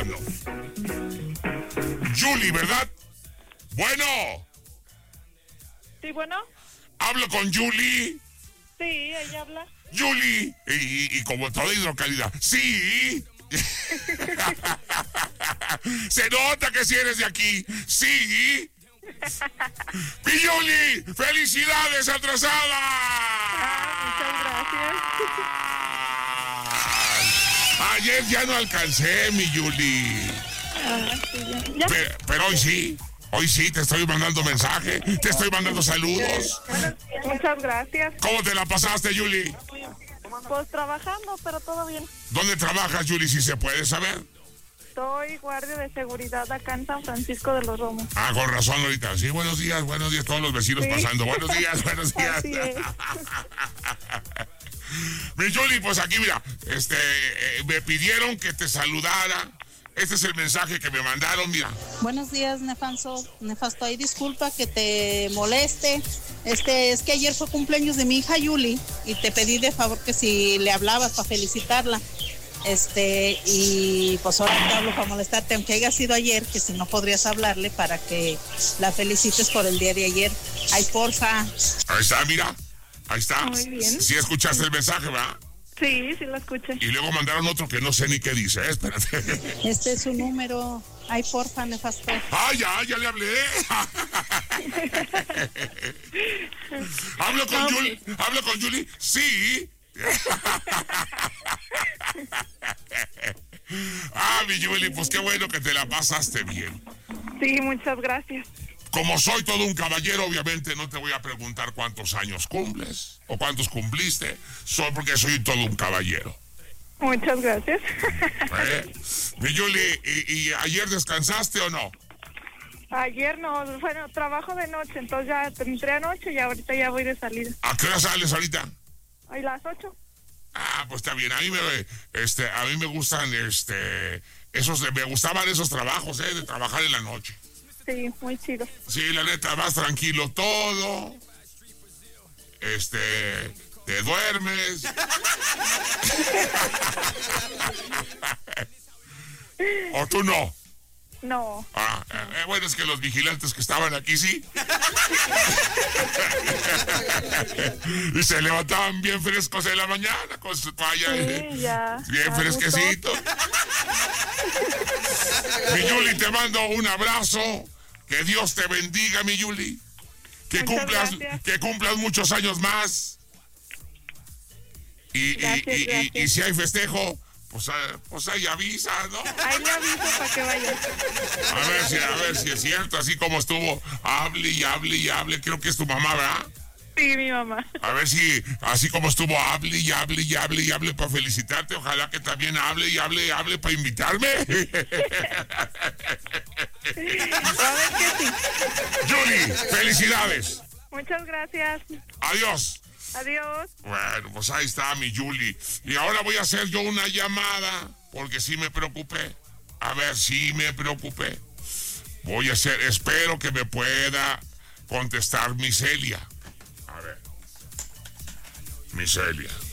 teléfono. Julie, ¿verdad? Bueno. Sí, bueno. Hablo con Julie. Sí, ella habla. Julie. Y como toda hidrocálida. Sí. Se nota que si eres de aquí. Sí. Mi Julie, felicidades atrasada. Muchas gracias. Ayer ya no alcancé, mi Julie. Sí, ya. Pero hoy sí, te estoy mandando mensaje, te estoy mandando saludos. Muchas gracias. ¿Cómo te la pasaste, Julie? Pues trabajando, pero todo bien. ¿Dónde trabajas, Julie, si se puede saber? Soy guardia de seguridad acá en San Francisco de los Romos. Ah, con razón ahorita. Sí, buenos días, todos los vecinos Sí. pasando. Buenos días. Así es. Mi Julie, pues aquí, mira, me pidieron que te saludara. Este es el mensaje que me mandaron, mira. Buenos días, Nefasto. Ay, disculpa que te moleste. Es que ayer fue cumpleaños de mi hija Julie y te pedí de favor que si le hablabas para felicitarla. Y pues ahora te hablo para molestarte, aunque haya sido ayer, que si no podrías hablarle para que la felicites por el día de ayer. Ay, porfa. Ahí está, mira. Ahí está. Muy bien. Sí escuchaste el mensaje, ¿verdad? Sí, sí lo escuché. Y luego mandaron otro que no sé ni qué dice, espérate. Este es su número. Ay, porfa, Nefasto. Ah, ya le hablé. ¿Hablo con Julie? Sí. Mi Julie, pues qué bueno que te la pasaste bien. Sí, muchas gracias. Como soy todo un caballero, obviamente no te voy a preguntar cuántos años cumples o cuántos cumpliste, porque soy todo un caballero. Muchas gracias. Mi Julie, ¿y ayer descansaste o no? Ayer no, bueno, trabajo de noche, entonces ya entré anoche y ahorita ya voy de salida. ¿A qué hora sales ahorita? ¿A las 8? Pues está bien. A mí me gustan, me gustaban esos trabajos, de trabajar en la noche. Sí, muy chido. Sí, la neta, vas tranquilo todo. Te duermes. ¿O tú no? No. Bueno, es que los vigilantes que estaban aquí, sí. Y se levantaban bien frescos en la mañana con su toalla. Sí, ya. Bien fresquecito. Mi Julie, te mando un abrazo. Que Dios te bendiga, mi Julie. Que cumplas muchos años más. Y si hay festejo, pues ahí avisa, ¿no? Ahí le aviso para que vaya. A ver si es cierto, así como estuvo, hable y hable y hable. Creo que es tu mamá, ¿verdad? Sí, mi mamá. A ver si, así como estuvo, hable y hable y hable y hable para felicitarte. Ojalá que también hable y hable y hable para invitarme. A ver que sí. Julie, felicidades. Muchas gracias. Adiós. Adiós. Bueno, pues ahí está mi Julie. Y ahora voy a hacer yo una llamada, porque sí me preocupé. A ver, sí me preocupé. Espero que me pueda contestar mi Celia. A ver. Mi Celia.